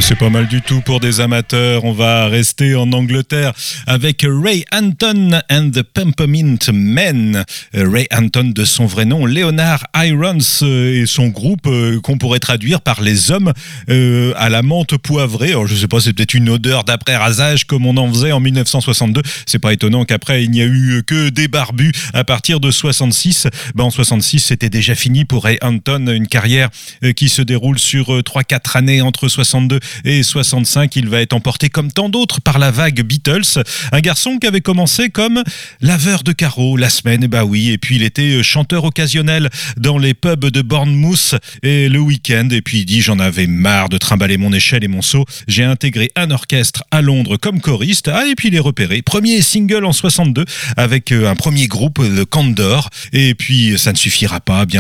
C'est pas mal du tout pour des amateurs. On va rester en Angleterre avec Ray Anton and the Peppermint Men. Ray Anton de son vrai nom, Leonard Irons, et son groupe qu'on pourrait traduire par les hommes à la menthe poivrée. Alors je sais pas, c'est peut-être une odeur d'après rasage comme on en faisait en 1962. C'est pas étonnant qu'après il n'y a eu que des barbus à partir de 66. En 66, c'était déjà fini pour Ray Anton, une carrière qui se déroule sur 3-4 années entre 62 et 65. Il va être emporté comme tant d'autres par la vague Beatles. Un garçon qui avait commencé comme laveur de carreaux la semaine, et puis il était chanteur occasionnel dans les pubs de Bournemouth et le week-end. Et puis il dit: j'en avais marre de trimballer mon échelle et mon seau. J'ai intégré un orchestre à Londres comme choriste. Et puis il est repéré. Premier single en 62 avec un premier groupe, The Condor. Et puis ça ne suffira pas, bien